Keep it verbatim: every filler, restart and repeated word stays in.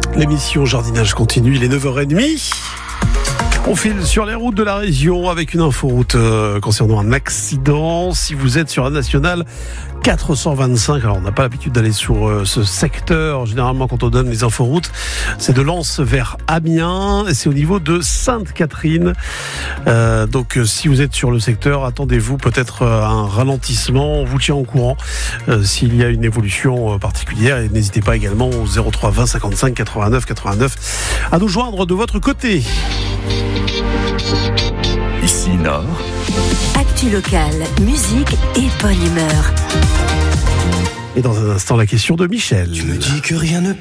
L'émission Jardinage continue, il est neuf heures trente. On file sur les routes de la région avec une inforoute euh, concernant un accident. Si vous êtes sur la nationale quatre cent vingt-cinq, alors on n'a pas l'habitude d'aller sur euh, ce secteur, généralement quand on donne les inforoutes, c'est de Lens vers Amiens, et c'est au niveau de Sainte-Catherine. Euh, donc euh, si vous êtes sur le secteur, attendez-vous peut-être euh, un ralentissement, on vous tient au courant euh, s'il y a une évolution euh, particulière, et n'hésitez pas également au zéro trois vingt cinquante-cinq quatre-vingt-neuf quatre-vingt-neuf à nous joindre de votre côté. Ici Nord. Actu locale, musique et bonne humeur. Et dans un instant, la question de Michel. Tu me dis que rien ne